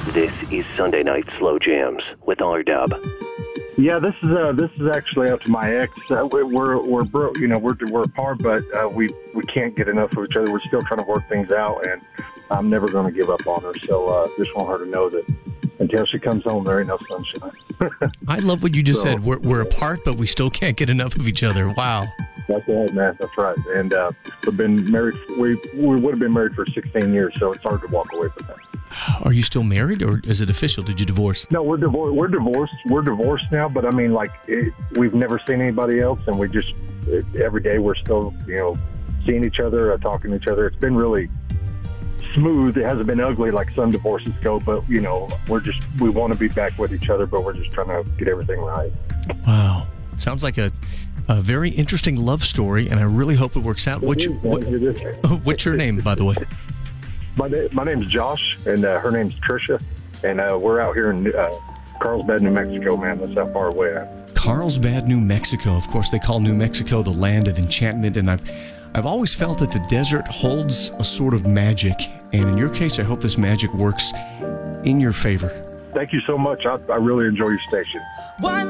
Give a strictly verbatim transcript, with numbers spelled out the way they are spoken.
This is Sunday Night Slow Jams with R-Dub. Yeah, this is uh, this is actually up to my ex. Uh, we- we're we're bro- you know we're we're apart, but uh, we we can't get enough of each other. We're still trying to work things out, and I'm never going to give up on her. So uh, just want her to know that until she comes home, there ain't no sunshine. I love what you just So- said. We're, we're apart, but we still can't get enough of each other. Wow. That's right, man. That's right. And uh, we've been married. We we would have been married for sixteen years, so it's hard to walk away from that. Are you still married, or is it official? Did you divorce? No, we're divorced. We're divorced. We're divorced now. But I mean, like, it, we've never seen anybody else, and we just it, every day we're still, you know, seeing each other, uh, talking to each other. It's been really smooth. It hasn't been ugly like some divorces go, but you know, we're just we want to be back with each other, but we're just trying to get everything right. Wow. Sounds like a, a very interesting love story, and I really hope it works out. What's, It is, what, man. It is. what's your name, by the way? My na- my name's Josh, and uh, her name's Trisha, and uh, we're out here in uh, Carlsbad, New Mexico, man. That's how far away I am. Carlsbad, New Mexico. Of course, they call New Mexico the land of enchantment, and I've I've always felt that the desert holds a sort of magic, and in your case, I hope this magic works in your favor. Thank you so much. I, I really enjoy your station. One